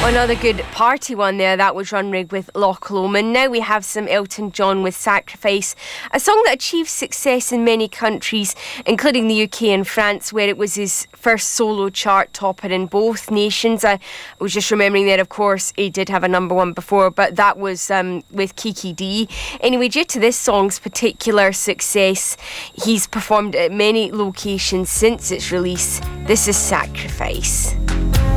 Another good party one there. That was Runrig with Loch Lomond. Now we have some Elton John with Sacrifice, a song that achieved success in many countries, including the UK and France, where it was his first solo chart topper in both nations. I was just remembering there, of course, he did have a number one before, but that was with Kiki Dee. Anyway, due to this song's particular success, he's performed at many locations since its release. This is Sacrifice.